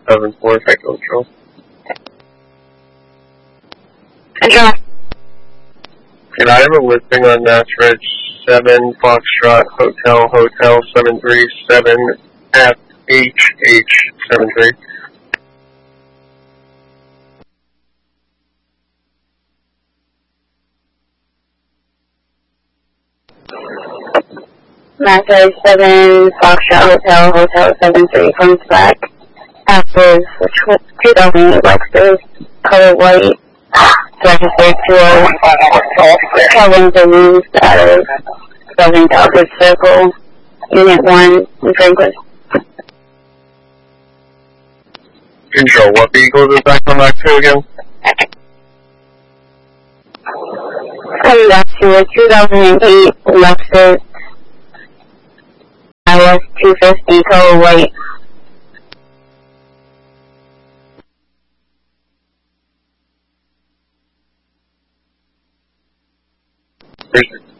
7-4, Echo Control. Control. Can I have a listing on Nash Ridge 7 Foxtrot Hotel 737 FHH73? Nash Ridge 7 Foxtrot Hotel 73 comes back. After 2008 Lexus, color white, registered to Kevin Duluth out of Southern Dallas Circle, Unit 1 in Franklin. Control, what vehicle does that come back to again? Coming back to a 2008 Lexus IS 250 color white. There's